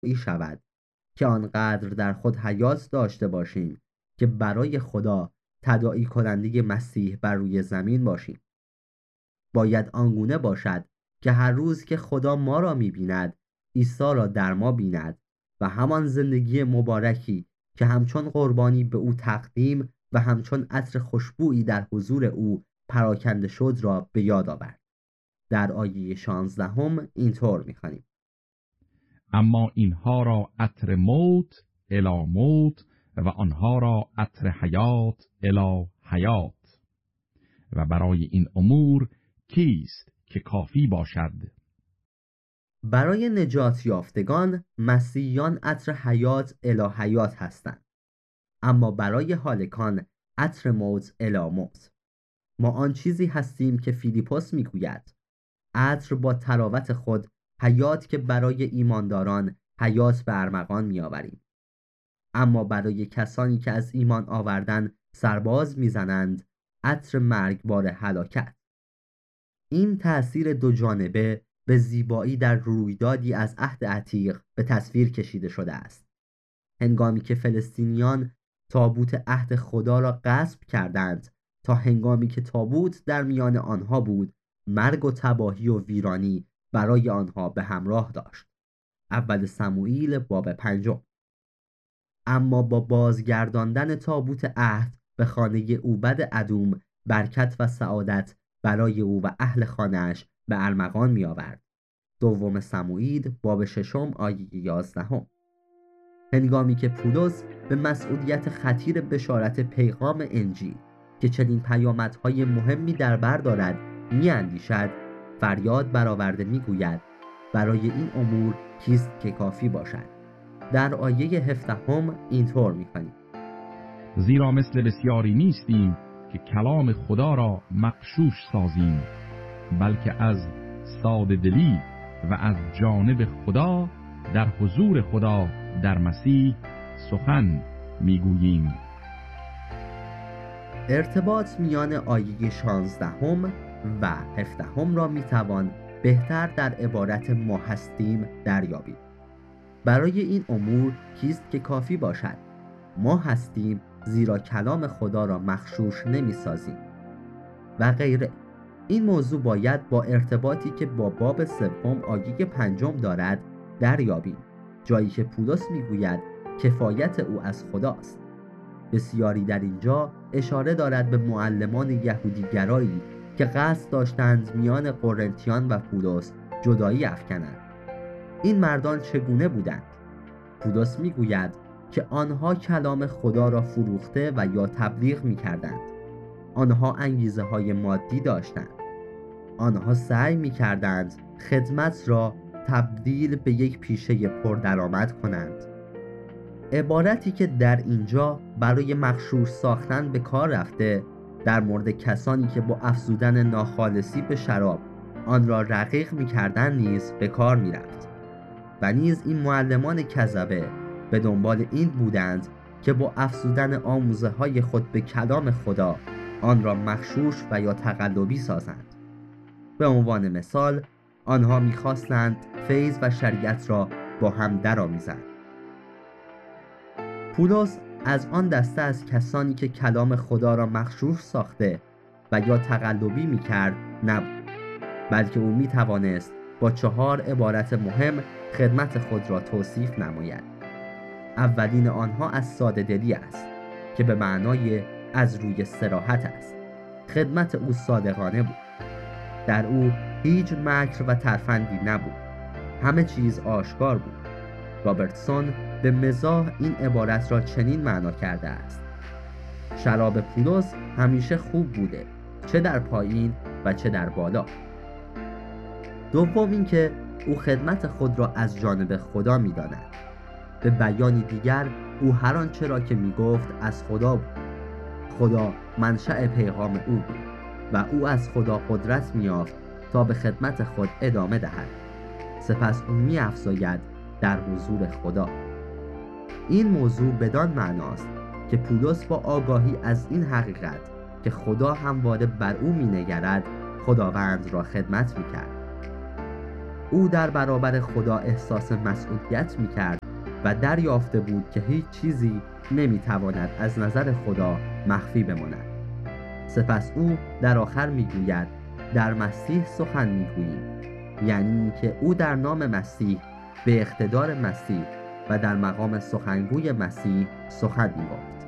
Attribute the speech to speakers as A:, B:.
A: شود که آنقدر در خود حیات داشته باشیم که برای خدا تداعی کننده مسیح بر روی زمین باشیم. باید آنگونه باشد که هر روز که خدا ما را می‌بیند، عیسی را در ما بیند و همان زندگی مبارکی که همچون قربانی به او تقدیم و همچون عطر خوشبویی در حضور او پراکنده شد را به یاد آورد. در آیه 16 اینطور می‌خوانیم:
B: اما اینها را عطر موت الی موت و آنها را عطر حیات الی حیات. و برای این امور کیست که کافی باشد؟
A: برای نجات یافتگان مسیحیان عطر حیات الی حیات هستند، اما برای هالکان عطر موت الی موت. ما آن چیزی هستیم که فیلیپوس میگوید: عطر با تراوت خود حیات که برای ایمانداران حیات به ارمغان میآوریم، اما برای کسانی که از ایمان آوردن سرباز میزنند عطر مرگبار هلاکت. این تأثیر دو جانبه به زیبایی در رویدادی از عهد عتیق به تصویر کشیده شده است. هنگامی که فلسطینیان تابوت عهد خدا را غصب کردند تا هنگامی که تابوت در میان آنها بود، مرگ و تباهی و ویرانی برای آنها به همراه داشت. اول سموئیل باب 5. اما با بازگرداندن تابوت عهد به خانه اوبد ادوم، برکت و سعادت برای او و اهل خانه‌اش به ارمغان می آورد. دوم سموئیل باب 6 آیه 11. هنگامی که پولس به مسئولیت خطیر بشارت پیغام انجیل که چنین پیامدهای مهمی در بر دارد می اندیشد، فریاد برآورده می گوید: برای این امور کیست که کافی باشد؟ در آیه 17 اینطور می خوانیم:
B: زیرا مثل بسیاری نیستیم که کلام خدا را مغشوش سازیم، بلکه از ساده دلی و از جانب خدا در حضور خدا در مسیح سخن میگوییم.
A: ارتباط میان آیه 16 و 17 را میتوان بهتر در عبارت ما هستیم دریابید. برای این امور کیست که کافی باشد؟ ما هستیم زیرا کلام خدا را مغشوش نمیسازیم و غیره. این موضوع باید با ارتباطی که با باب 3 آیه 5 دارد دریابیم، جایی که پولس میگوید کفایت او از خداست. بسیاری در اینجا اشاره دارد به معلمان یهودیگرایی که قصد داشتند میان قرنتیان و پولس جدایی افکنند. این مردان چگونه بودند؟ پولس میگوید که آنها کلام خدا را فروخته و یا تبلیغ میکردند. آنها انگیزه های مادی داشتند. آنها سعی میکردند خدمت را تبدیل به یک پیشه پردرآمد کنند. عبارتی که در اینجا برای مغشوش ساختن به کار رفته در مورد کسانی که با افزودن ناخالصی به شراب آن را رقیق میکردند نیز به کار میرفت. و نیز این معلمان کذبه به دنبال این بودند که با افزودن آموزه های خود به کلام خدا آن را مغشوش و یا تقلبی سازند. به عنوان مثال آنها میخواستند فیض و شریعت را با هم درآمیزند. پولس از آن دسته از کسانی که کلام خدا را مغشوش ساخته و یا تقلبی میکرد نبود، بلکه او میتوانست با 4 عبارت مهم خدمت خود را توصیف نماید. اولین آنها از ساده دلی است که به معنای از روی صراحت است. خدمت او صادقانه بود. در او هیچ مکر و ترفندی نبود. همه چیز آشکار بود. رابرتسون به مزاح این عبارت را چنین معنا کرده است: شراب پولس همیشه خوب بوده، چه در پایین و چه در بالا. دوم این که او خدمت خود را از جانب خدا می داند. به بیانی دیگر او هر آنچه را که می گفت از خدا بود. خدا منشأ پیغام او بود و او از خدا قدرت می یافت تا به خدمت خود ادامه دهد. سپس او می افزاید در حضور خدا. این موضوع بدان معناست که پولس با آگاهی از این حقیقت که خدا همواره بر او می نگرد خداوند را خدمت می کرد. او در برابر خدا احساس مسئولیت می‌کرد و دریافته بود که هیچ چیزی نمی‌تواند از نظر خدا مخفی بماند. سپس او در آخر می‌گوید در مسیح سخن می‌گوییم، یعنی که او در نام مسیح، به اقتدار مسیح و در مقام سخنگوی مسیح سخن می‌گفت.